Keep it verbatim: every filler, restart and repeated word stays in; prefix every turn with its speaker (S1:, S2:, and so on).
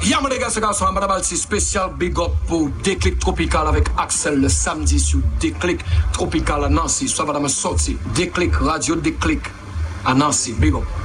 S1: Y'a les gars, ce garçon, madame Alti, spécial big up pour Déclic Tropical avec Axel le samedi sur Déclic Tropical à Nancy. Soit madame sorti. Déclic, radio Déclic à Nancy. Big up.